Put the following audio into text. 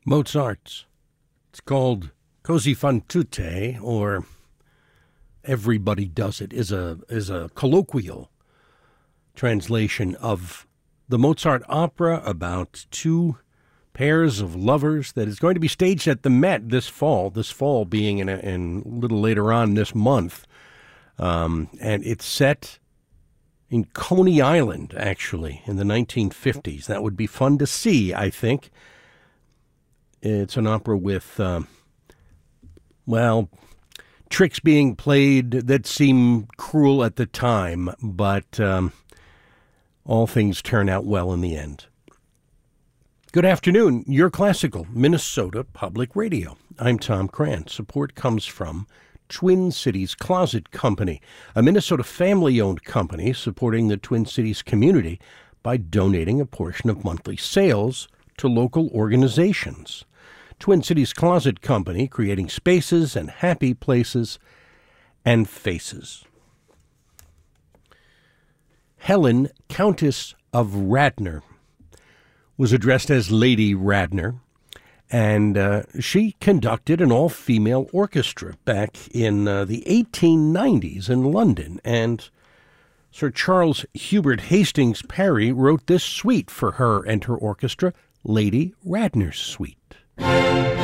Mozart's. It's called Così fan tutte, or Everybody Does It, is a colloquial translation of the Mozart opera about two pairs of lovers that is going to be staged at the Met this fall being in a little later on this month. And it's set in Coney Island, actually, in the 1950s. That would be fun to see, I think. It's an opera with, tricks being played that seem cruel at the time, but all things turn out well in the end. Good afternoon. Your classical Minnesota Public Radio. I'm Tom Krantz. Support comes from Twin Cities Closet Company, a Minnesota family-owned company supporting the Twin Cities community by donating a portion of monthly sales to local organizations. Twin Cities Closet Company, creating spaces and happy places and faces. Helen, Countess of Radnor, was addressed as Lady Radnor, and she conducted an all-female orchestra back in the 1890s in London, and Sir Charles Hubert Hastings Parry wrote this suite for her and her orchestra, Lady Radnor's Suite.